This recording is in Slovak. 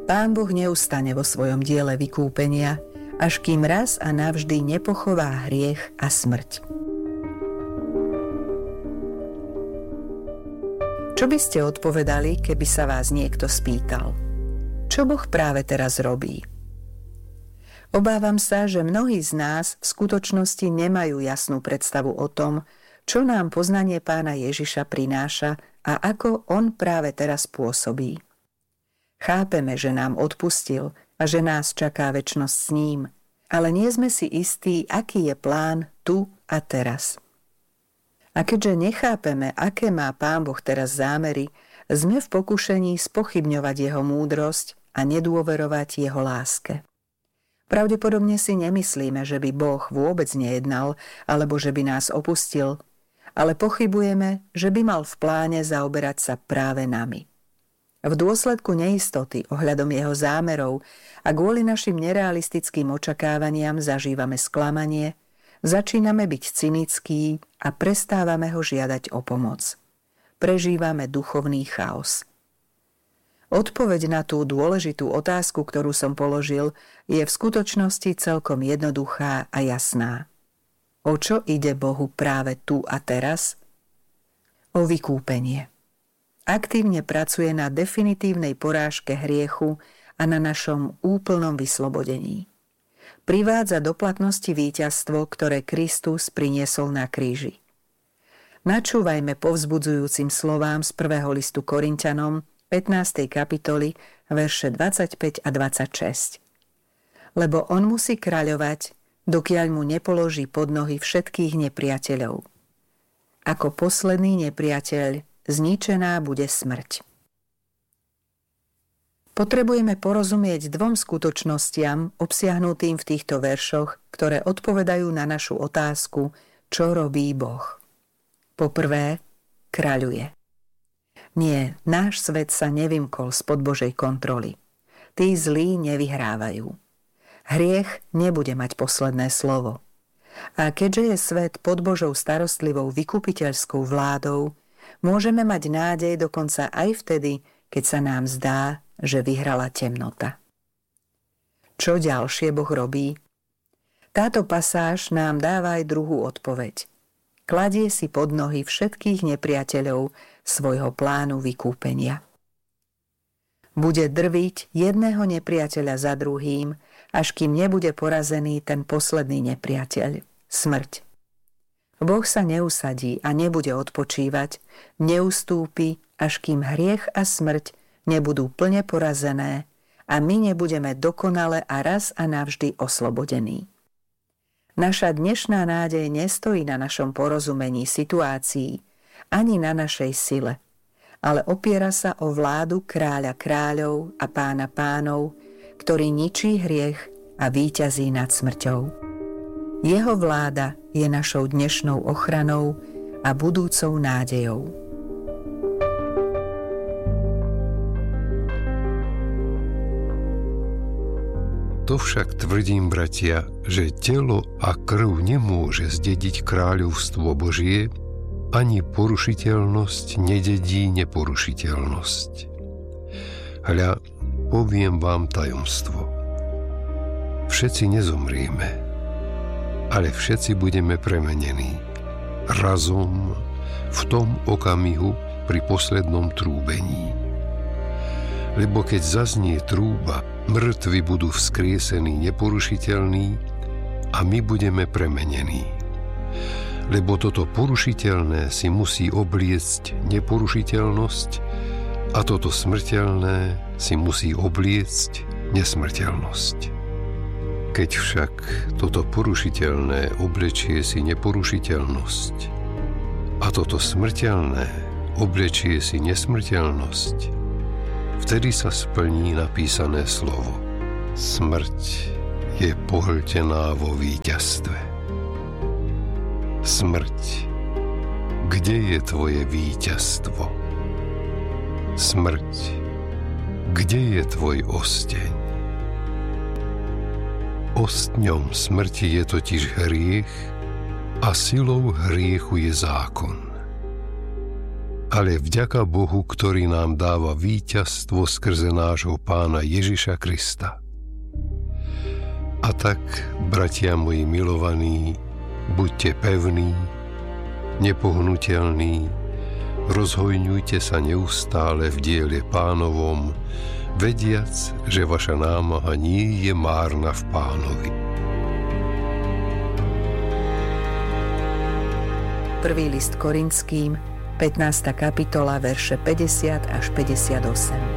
Pán Boh neustane vo svojom diele vykúpenia, až kým raz a navždy nepochová hriech a smrť. Čo by ste odpovedali, keby sa vás niekto spýtal? Čo Boh práve teraz robí? Obávam sa, že mnohí z nás v skutočnosti nemajú jasnú predstavu o tom, čo nám poznanie Pána Ježiša prináša a ako on práve teraz pôsobí. Chápeme, že nám odpustil a že nás čaká večnosť s ním, ale nie sme si istí, aký je plán tu a teraz. A keďže nechápeme, aké má Pán Boh teraz zámery, sme v pokušení spochybňovať jeho múdrosť a nedôverovať jeho láske. Pravdepodobne si nemyslíme, že by Boh vôbec nejednal, alebo že by nás opustil, ale pochybujeme, že by mal v pláne zaoberať sa práve nami. V dôsledku neistoty ohľadom jeho zámerov a kvôli našim nerealistickým očakávaniam zažívame sklamanie, začíname byť cynickí a prestávame ho žiadať o pomoc. Prežívame duchovný chaos. Odpoveď na tú dôležitú otázku, ktorú som položil, je v skutočnosti celkom jednoduchá a jasná. O čo ide Bohu práve tu a teraz? O vykúpenie. Aktívne pracuje na definitívnej porážke hriechu a na našom úplnom vyslobodení. Privádza do platnosti víťazstvo, ktoré Kristus priniesol na kríži. Načúvajme povzbudzujúcim slovám z 1. listu Korinťanom, 15. kapitoly, verše 25 a 26. Lebo on musí kráľovať, dokiaľ mu nepoloží pod nohy všetkých nepriateľov. Ako posledný nepriateľ zničená bude smrť. Potrebujeme porozumieť dvom skutočnostiam obsiahnutým v týchto veršoch, ktoré odpovedajú na našu otázku, čo robí Boh. Po prvé, kráľuje. Nie, náš svet sa nevymkol spod Božej kontroly. Tí zlí nevyhrávajú. Hriech nebude mať posledné slovo. A keďže je svet pod Božou starostlivou vykupiteľskou vládou, môžeme mať nádej dokonca aj vtedy, keď sa nám zdá, že vyhrala temnota. Čo ďalšie Boh robí? Táto pasáž nám dáva aj druhú odpoveď. Kladie si pod nohy všetkých nepriateľov svojho plánu vykúpenia. Bude drviť jedného nepriateľa za druhým, až kým nebude porazený ten posledný nepriateľ, smrť. Boh sa neusadí a nebude odpočívať, neustúpi, až kým hriech a smrť nebudú plne porazené a my nebudeme dokonale a raz a navždy oslobodení. Naša dnešná nádej nestojí na našom porozumení situácií, ani na našej sile, ale opiera sa o vládu kráľa kráľov a pána pánov, ktorý ničí hriech a víťazí nad smrťou. Jeho vláda je našou dnešnou ochranou a budúcou nádejou. To však tvrdím, bratia, že telo a krv nemôže zdediť kráľovstvo Božie, ani porušiteľnosť nededí neporušiteľnosť. Hľa, poviem vám tajomstvo. Všetci nezomrieme, ale všetci budeme premenení. Razom, v tom okamihu, pri poslednom trúbení. Lebo keď zaznie trúba, mŕtvi budú vzkriesení neporušiteľní a my budeme premenení. Lebo toto porušiteľné si musí obliecť neporušiteľnosť a toto smrteľné si musí obliecť nesmrteľnosť. Keď však toto porušiteľné oblečie si neporušiteľnosť a toto smrteľné oblečie si nesmrteľnosť, vtedy sa splní napísané slovo. Smrť je pohltená vo víťazstve. Smrť, kde je tvoje víťazstvo? Smrť, kde je tvoj osteň? Ostňom smrti je totiž hriech a silou hriechu je zákon. ale vďaka Bohu, ktorý nám dáva víťazstvo skrze nášho Pána Ježiša Krista. A tak, bratia moji milovaní, buďte pevní, nepohnutelní, rozhojňujte sa neustále v diele Pánovom, vediac, že vaša námaha nie je márna v Pánovi. 1. list Korinským, 15. kapitola, verše 50 až 58.